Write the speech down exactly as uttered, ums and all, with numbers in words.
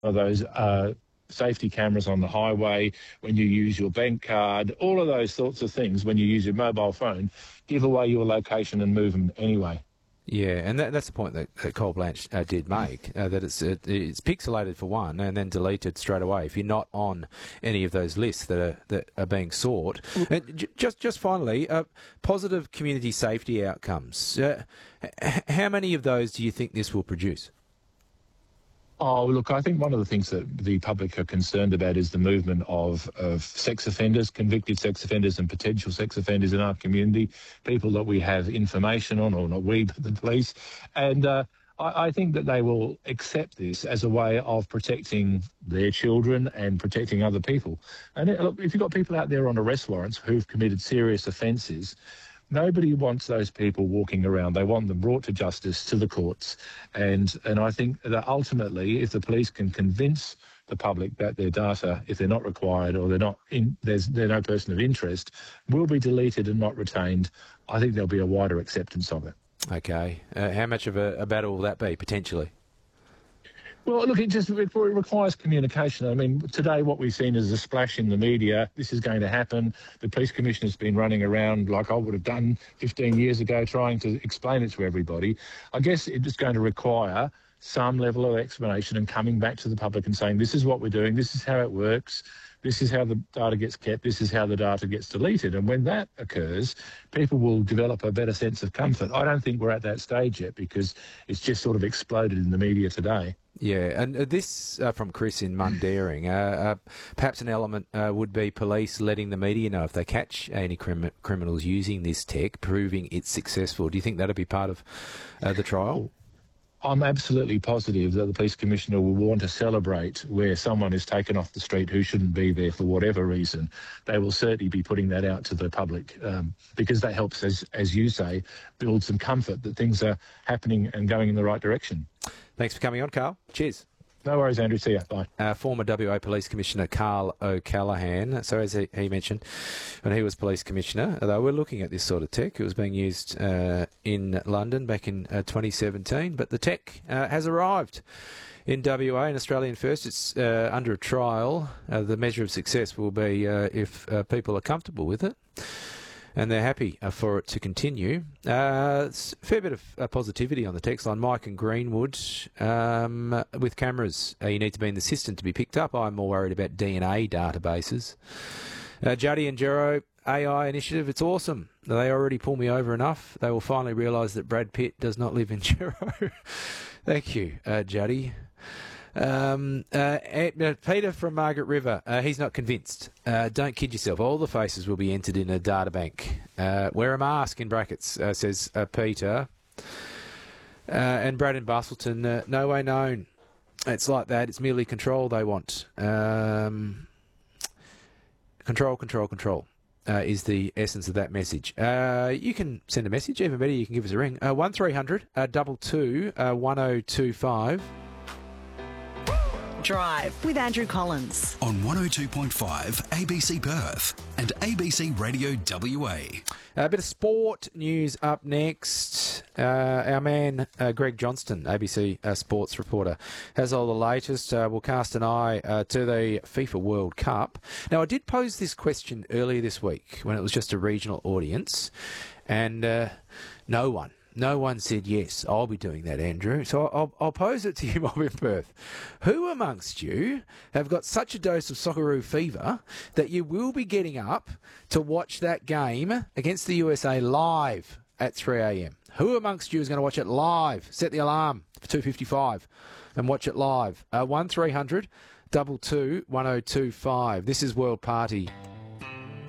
of those uh, safety cameras on the highway, when you use your bank card, all of those sorts of things, when you use your mobile phone, give away your location and move them anyway. Yeah, and that, that's the point that, that Cole Blanche uh, did make, uh, that it's it, it's pixelated for one and then deleted straight away if you're not on any of those lists that are that are being sought. And j- just just finally, uh, positive community safety outcomes. Uh, h- how many of those do you think this will produce? Oh, look, I think one of the things that the public are concerned about is the movement of, of sex offenders, convicted sex offenders and potential sex offenders in our community, people that we have information on, or not we, but the police. And uh, I, I think that they will accept this as a way of protecting their children and protecting other people. And it, look, if you've got people out there on arrest warrants who've committed serious offences, nobody wants those people walking around. They want them brought to justice, to the courts. And and I think that ultimately, if the police can convince the public that their data, if they're not required or they're not in, there's they're no person of interest, will be deleted and not retained, I think there'll be a wider acceptance of it. Okay. Uh, how much of a, a battle will that be, potentially? Well, look, it just it requires communication. I mean, today what we've seen is a splash in the media. This is going to happen. The police commissioner's been running around like I would have done fifteen years ago, trying to explain it to everybody. I guess it's going to require some level of explanation and coming back to the public and saying, this is what we're doing, this is how it works, this is how the data gets kept, this is how the data gets deleted. And when that occurs, people will develop a better sense of comfort. I don't think we're at that stage yet because it's just sort of exploded in the media today. Yeah, and this uh, from Chris in Mundaring. Uh, uh, perhaps an element uh, would be police letting the media know if they catch any crim- criminals using this tech, proving it's successful. Do you think that'd be part of uh, the trial? I'm absolutely positive that the police commissioner will want to celebrate where someone is taken off the street who shouldn't be there for whatever reason. They will certainly be putting that out to the public um, because that helps, as, as you say, build some comfort that things are happening and going in the right direction. Thanks for coming on, Carl. Cheers. No worries, Andrew. See ya. Bye. Uh, former W A Police Commissioner Carl O'Callaghan. So as he, he mentioned, when he was Police Commissioner, they were looking at this sort of tech. It was being used uh, in London back in uh, twenty seventeen. But the tech uh, has arrived in W A, an Australian first. It's uh, under a trial. Uh, the measure of success will be uh, if uh, people are comfortable with it and they're happy uh, for it to continue. Uh, it's a fair bit of uh, positivity on the text line. Mike and Greenwood, um, with cameras, uh, you need to be in the system to be picked up. I'm more worried about D N A databases. Uh, Juddy and Jero, A I initiative, it's awesome. They already pull me over enough. They will finally realise that Brad Pitt does not live in Jero. Thank you, uh, Juddy. Um, uh, Peter from Margaret River, uh, he's not convinced. Uh, don't kid yourself. All the faces will be entered in a data bank. Uh, wear a mask, in brackets, uh, says uh, Peter. Uh, and Brad in Bustleton, uh, no way known. It's like that. It's merely control they want. Um, control, control, control. Uh, is the essence of that message. Uh, you can send a message. Even better, you can give us a ring. Uh, one three hundred two two one oh two five. Drive with Andrew Collins on one oh two point five A B C Perth and A B C Radio W A. A bit of sport news up next. Uh, our man uh, Greg Johnston, A B C uh, sports reporter, has all the latest. Uh, we'll cast an eye uh, to the FIFA World Cup. Now, I did pose this question earlier this week when it was just a regional audience, and uh, no one. No one said, yes, I'll be doing that, Andrew. So I'll, I'll pose it to you, Bob in Perth. Who amongst you have got such a dose of Socceroo fever that you will be getting up to watch that game against the U S A live at three a.m? Who amongst you is going to watch it live? Set the alarm for two fifty-five and watch it live. Uh, one three hundred two two one oh two five. This is World Party.